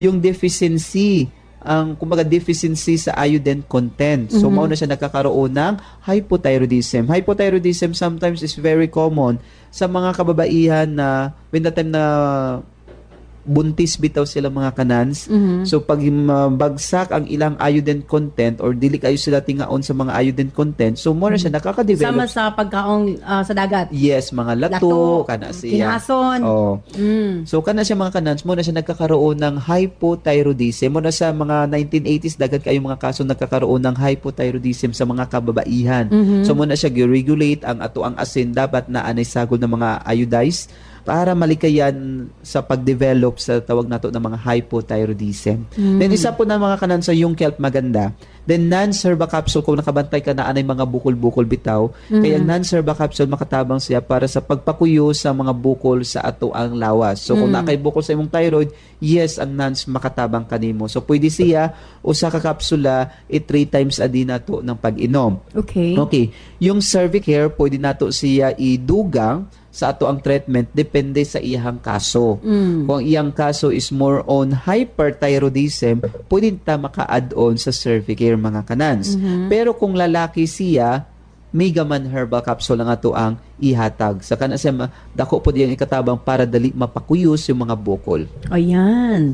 yung deficiency, ang kumbaga deficiency sa iodine content. So mao na siya nagkakaroon ng hypothyroidism. Hypothyroidism sometimes is very common sa mga kababaihan na when the time na buntis bitaw sila mga kanans. So pag bagsak ang ilang iodine content or dili kayo sila tingaon sa mga iodine content, so mo na siya nakaka-develop. Sama sa pagkaong sa dagat. Yes, mga lato, kana siya. Kinason. Oh. So kana siya mga kanans, mo na siya nagkakaroon ng hypothyroidism. Mo na sa mga 1980s dagad kayo mga kaso nagkakaroon ng hypothyroidism sa mga kababaihan. So mo na siya gi-regulate ang ato ang asin dapat na anay sagol ng mga iodized para malikayan sa pag-develop sa tawag nato ng mga hypothyroidism. Then isa po na mga kanan sa yung kelp maganda. Then non-serva capsule, kung nakabantay ka na anay mga bukol-bukol bitaw, kaya ang non-serva capsule makatabang siya para sa pagpakuyo sa mga bukol sa ato ang lawas. So kung nakay bukol sa imong thyroid, yes, ang NANS makatabang kanimo. So pwede siya usa ka kapsula 3 times a day nato ng pag-inom. Okay. Okay. Yung Cervicare, pwede nato siya idugang sa ato ang treatment depende sa iyang kaso. Kung ang iyang kaso is more on hyperthyroidism, pwede ta maka-add on sa Cervicare mga kanans. Pero kung lalaki siya, Megaman Herbal Capsule ang ato ang ihatag. Sa kana siya dako po diyang ikatabang para dali mapakuyos yung mga bukol. Ayan.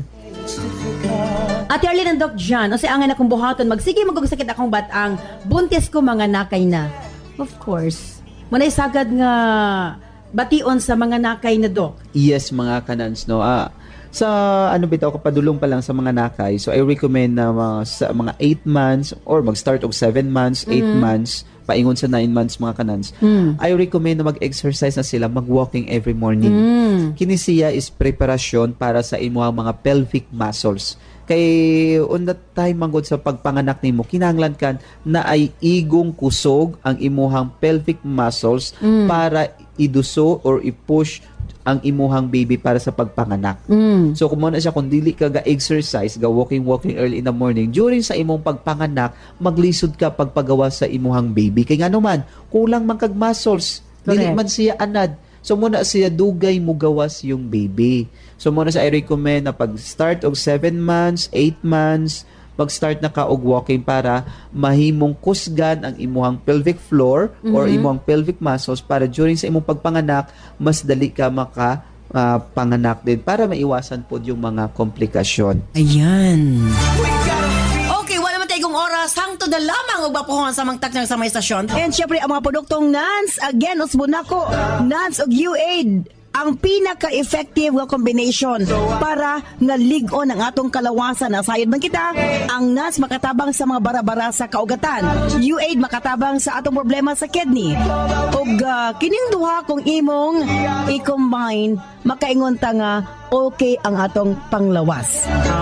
At Arlene and Doc John, o angan akong buhaton, magsige magkakasakit akong batang, buntis ko mga nakay na. Of course. Manay sagad nga bation sa mga nakay na Doc. Yes, mga kanans, no. Sa ano bitaw kapadulong pa lang sa mga nakay. So I recommend na sa mga 8 months or mag-start og 7 months, 8 months, paingon sa 9 months mga kanans. I recommend na mag-exercise na sila, mag-walking every morning. Kini siya is preparasyon para sa imuhang mga pelvic muscles. Kay on that time manggod sa pagpanganak nimo kinahanglan kan na ay igong kusog ang imuhang pelvic muscles para iduso or i-push ang imuhang baby para sa pagpanganak. So kung mo na siya kung dili ka ga-exercise, ga walking early in the morning, during sa imong pagpanganak, maglisod ka pagpagawa sa imuhang baby. Kay nga naman, kulang man kag muscles. Dili man siya anad. So muna siya dugay mo gawas yung baby. So muna sa I recommend na pag-start og 7 months, 8 months, mag-start na ka og walking para mahimong kusgan ang imuhang pelvic floor or imuhang pelvic muscles para during sa imong pagpanganak, mas dali ka maka panganak din para maiwasan po yung mga komplikasyon. Ayan. Okay, wala man tayong oras. Hangto na lamang og bapuhon sa mga taknang sa may stasyon. And syempre, ang mga produktong NANS, again, usbunako, NANS og UAID, ang pinaka-effective nga combination para nga lig-on ang atong kalawasan. Nasayod man kita, ang NANS makatabang sa mga bara-bara sa kaugatan. UAID makatabang sa atong problema sa kidney. Og kining duha kung imong i-combine, makaingon ta nga okay ang atong panglawas.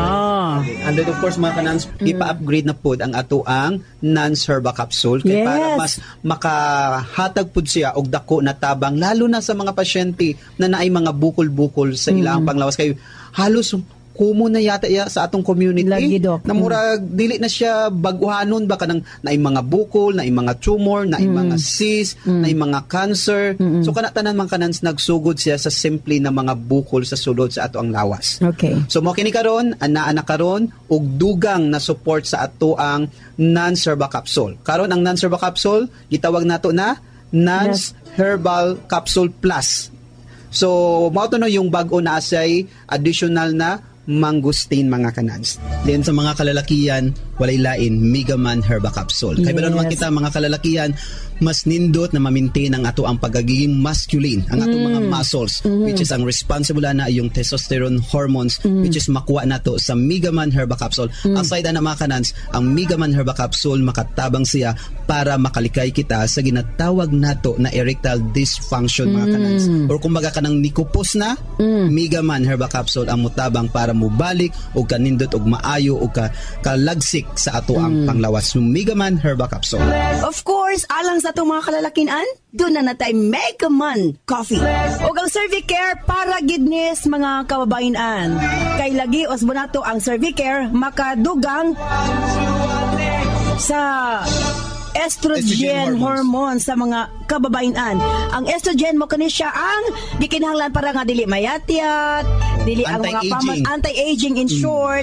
And then of course mga kanans, ipa-upgrade na po ang ato ang NANS Herbal Capsule kay para mas makahatag po siya og dako na tabang lalo na sa mga pasyente na naay mga bukol-bukol sa ilang panglawas kay halos kumo na yata sa atong community. Lagi, Doc. Na murag dili na siya baguhanon ba kanang naay mga bukol, naay mga tumor, naay mga cyst, naay mga cancer. So kana tanan man kanans nagsugod siya sa simple na mga bukol sa sulod sa ato ang lawas. Okay. So mo kini karon ana karon og dugang na support sa ato ang NANS Herbal Capsule. Karon ang NANS Herbal Capsule gitawag nato na NANS Herbal Capsule Plus. So mao to no yung bag-o na asay additional na mangustin mga kanans. Then sa mga kalalakian, walay lain, Megaman Herbal Capsule. Kaya ba naman kita mga kalalakian, mas nindot na ma-maintain ang ato ang pagiging masculine, ang atong mga muscles, which is ang responsible na yung testosterone hormones, which is makuha nato sa Megaman Herbal Capsule. Aside na mga kanans, ang Megaman Herbal Capsule makatabang siya para makalikay kita sa ginatawag nato na erectile dysfunction mga kanans. Or kumbaga kanang nikupos na, Megaman Herbal Capsule ang mutabang para mubalik o kanindot og maayo o kalagsik sa ato ang panglawas. So, Megaman Herbal Capsule. Of course, alang sa itong mga kalalakinan, doon na natay Megaman Coffee. O ang Cervicare para gidnis mga kababayan. Kay lagi osbonato ang Cervicare makadugang sa estrogen hormone sa mga kababayan. Ang estrogen mo kani siya ang gikinahanglan para nga dili mayatyat, dili ang mga anti-aging in short,